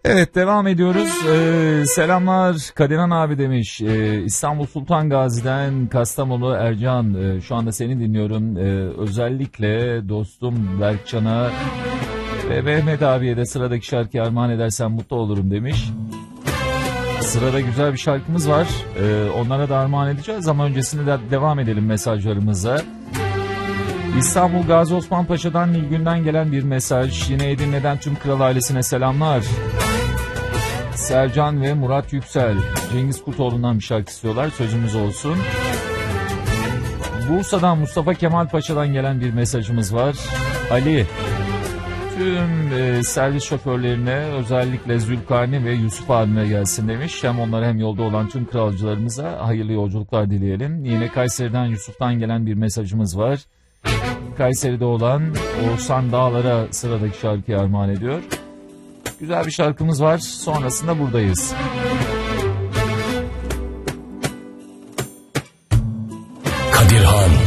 Evet, devam ediyoruz. Selamlar Kadirhan abi demiş. İstanbul Sultan Gazi'den Kastamonu Ercan. Şu anda seni dinliyorum. Özellikle dostum Berkcan'a ve Mehmet abiye de sıradaki şarkıyı armağan edersen mutlu olurum demiş. Sırada güzel bir şarkımız var. Onlara da armağan edeceğiz ama öncesinde de devam edelim mesajlarımıza. İstanbul Gazi Osman Paşa'dan Nilgün'den gelen bir mesaj. Yine Edirne'den tüm kral ailesine selamlar. Sercan ve Murat Yüksel Cengiz Kurtoğlu'ndan bir şarkı istiyorlar, sözümüz olsun. Bursa'dan Mustafa Kemal Paşa'dan gelen bir mesajımız var. Ali, tüm servis şoförlerine, özellikle Zülkarni ve Yusuf abime gelsin demiş. Hem onlara hem yolda olan tüm kralcılarımıza hayırlı yolculuklar dileyelim. Yine Kayseri'den Yusuf'tan gelen bir mesajımız var. Kayseri'de olan Oğuzhan Dağlar'a sıradaki şarkıyı armağan ediyor. Güzel bir şarkımız var. Sonrasında buradayız. Kadirhan.